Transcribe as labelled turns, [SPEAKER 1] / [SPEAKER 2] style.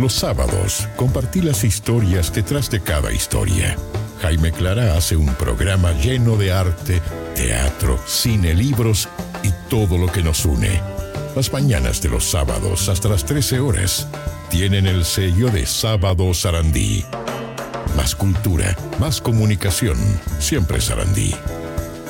[SPEAKER 1] Los sábados, compartí las historias detrás de cada historia. Jaime Clara hace un programa lleno de arte, teatro, cine, libros y todo lo que nos une. Las mañanas de los sábados hasta las 13 horas tienen el sello de Sábado Sarandí. Más cultura, más comunicación, siempre Sarandí.